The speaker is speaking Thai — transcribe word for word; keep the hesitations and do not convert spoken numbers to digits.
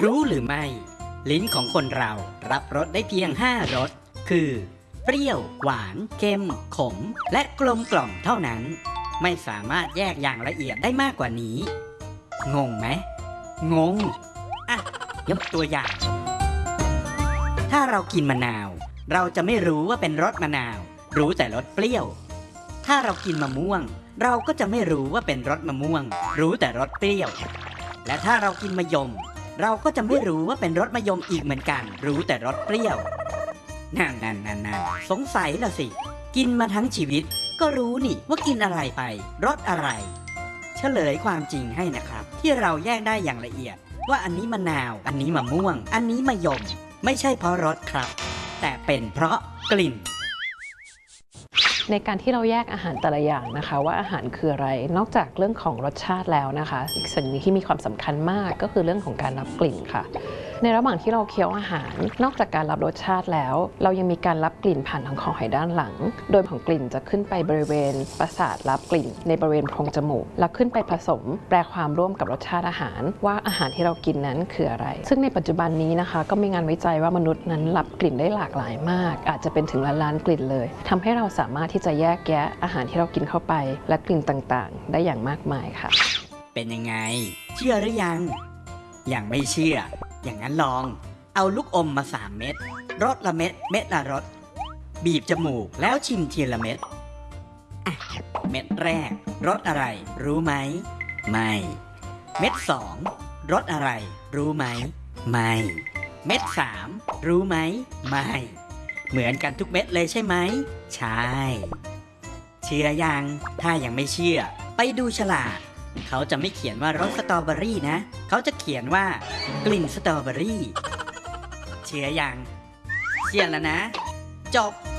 รู้หรือไม่ลิ้นของคนเรารับรสได้เพียงห้ารสคือเปรี้ยวหวานเค็มขมและกลมกล่อมเท่านั้นไม่สามารถแยกอย่างละเอียดได้มากกว่านี้งงไหมงงอ่ะยกตัวอย่างถ้าเรากินมะนาวเราจะไม่รู้ว่าเป็นรสมะนาวรู้แต่รสเปรี้ยวถ้าเรากินมะม่วงเราก็จะไม่รู้ว่าเป็นรสมะม่วงรู้แต่รสเปรี้ยวและถ้าเรากินมะยมเราก็จะไม่รู้ว่าเป็นรสมะยมอีกเหมือนกันรู้แต่รสเปรี้ยวนั่นนั่นนั่นนั่นสงสัยละสิกินมาทั้งชีวิตก็รู้นี่ว่ากินอะไรไปรสอะไรเฉลยความจริงให้นะครับที่เราแยกได้อย่างละเอียดว่าอันนี้มะนาวอันนี้มะม่วงอันนี้มะยมไม่ใช่เพราะรสครับแต่เป็นเพราะกลิ่นในการที่เราแยกอาหารแต่ละอย่างนะคะว่าอาหารคืออะไรนอกจากเรื่องของรสชาติแล้วนะคะอีกสิ่งหนึ่งที่มีความสำคัญมากก็คือเรื่องของการรับกลิ่นค่ะในระหว่างที่เราเคี้ยวอาหารนอกจากการรับรสชาติแล้วเรายังมีการรับกลิ่นผ่านทางคอหอยด้านหลังโดยของกลิ่นจะขึ้นไปบริเวณประสาทรับกลิ่นในบริเวณโพรงจมูกแล้วขึ้นไปผสมแปรความร่วมกับรสชาติอาหารว่าอาหารที่เรากินนั้นคืออะไรซึ่งในปัจจุบันนี้นะคะก็มีงานวิจัยว่ามนุษย์นั้นรับกลิ่นได้หลากหลายมากอาจจะเป็นถึงล้านล้านกลิ่นเลยทำให้เราสามารถที่จะแยกแยะอาหารที่เรากินเข้าไปและกลิ่นต่างๆได้อย่างมากมายค่ะเป็นยังไงเชื่อหรือยังยังไม่เชื่ออย่างนั้นลองเอาลูกอมมาสามเม็ดรสละเม็ดเม็ดละรสบีบจมูกแล้วชิมทีละเม็ดเม็ดแรกรสอะไรรู้ไหมไม่เม็ดสองรสอะไรรู้ไหมไม่เม็ดสามรู้ไหมไม่เหมือนกันทุกเม็ดเลยใช่ไหมใช่เชื่อยังถ้ายังไม่เชื่อไปดูฉลากเขาจะไม่เขียนว่ารสสตรอเบอรี่นะเขาจะเขียนว่ากลิ่นสตรอเบอรี่เชื่อยังเชื่อแล้วนะจบ